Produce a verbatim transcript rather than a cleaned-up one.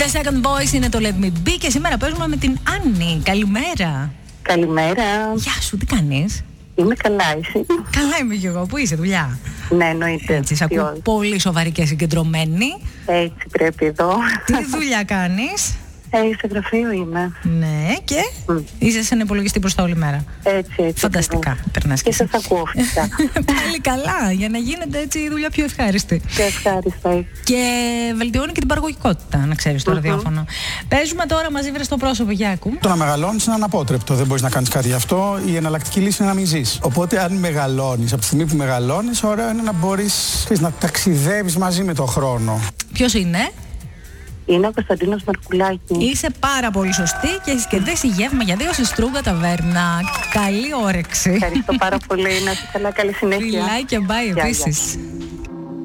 The Second Voice είναι το Let Me Be και σήμερα παίζουμε με την Άννη. Καλημέρα. Καλημέρα. Γεια σου, τι κάνεις? Είμαι καλά, εσύ? Καλά είμαι και εγώ. Πού είσαι, δουλειά? Ναι, εννοείται. Έτσι, σ' ακούω πολύ σοβαρή και συγκεντρωμένη. Έτσι πρέπει εδώ. Τι δουλειά κάνεις? Ε, σε γραφείο είμαι. Ναι, και mm. είσαι σε ένα υπολογιστή μπροστά όλη μέρα. Έτσι, έτσι. Φανταστικά. Περνάς και σας ακούω φυσικά. Πάλι καλά, για να γίνεται έτσι η δουλειά πιο ευχάριστη. Πιο ευχάριστη. Και βελτιώνει και την παραγωγικότητα, να ξέρεις, το mm-hmm. ραδιόφωνο. Παίζουμε τώρα μαζί, βρες το πρόσωπο, για ακού. Το να μεγαλώνεις είναι αναπότρεπτο. Δεν μπορείς να κάνεις κάτι γι' αυτό. Η εναλλακτική λύση είναι να μην ζεις. Οπότε, αν μεγαλώνεις, από τη στιγμή που μεγαλώνεις, ωραίο είναι να μπορείς να ταξιδεύεις μαζί με τον χρόνο. Ποιος είναι? Είναι ο Κωνσταντίνος Μαρκουλάκη. Είσαι πάρα πολύ σωστή και έχεις κερδίσει γεύμα για δύο στη Στρούγκα Ταβέρνα. Καλή όρεξη. Ευχαριστώ πάρα πολύ. Να είσαι καλά, καλή συνέχεια. Φιλάκια, bye επίσης.